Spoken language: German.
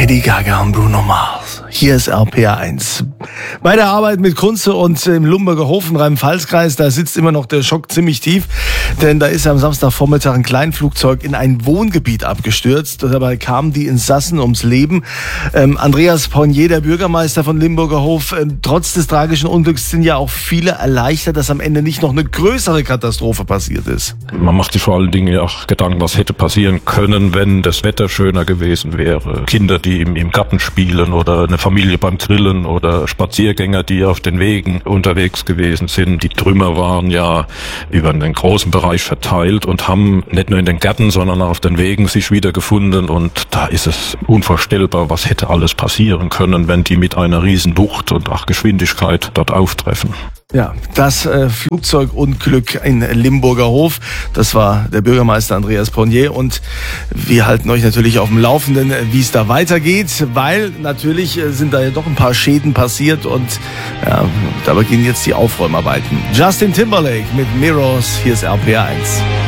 Lady Gaga und Bruno Mars. Hier ist RPR1. Bei der Arbeit mit Kunze und im Lumberger Hof in Rheinland-Pfalz-Kreis, da sitzt immer noch der Schock ziemlich tief, denn da ist am Samstagvormittag ein Kleinflugzeug in ein Wohngebiet abgestürzt. Dabei kamen die Insassen ums Leben. Andreas Ponnier, der Bürgermeister von Limburger Hof, trotz des tragischen Unglücks sind ja auch viele erleichtert, dass am Ende nicht noch eine größere Katastrophe passiert ist. Man macht sich vor allen Dingen ja auch Gedanken, was hätte passieren können, wenn das Wetter schöner gewesen wäre. Kinder, die im Garten spielen oder eine Familie beim Grillen oder Spaziergänger, die auf den Wegen unterwegs gewesen sind. Die Trümmer waren ja über einen großen Bereich verteilt und haben nicht nur in den Gärten, sondern auch auf den Wegen sich wiedergefunden. Und da ist es unvorstellbar, was hätte alles passieren können, wenn die mit einer riesen Wucht und auch Geschwindigkeit dort auftreffen. Ja, das Flugzeugunglück in Limburger Hof, das war der Bürgermeister Andreas Ponnier, und wir halten euch natürlich auf dem Laufenden, wie es da weitergeht, weil natürlich sind da ja doch ein paar Schäden passiert und ja, da beginnen jetzt die Aufräumarbeiten. Justin Timberlake mit Mirrors, hier ist RPR1.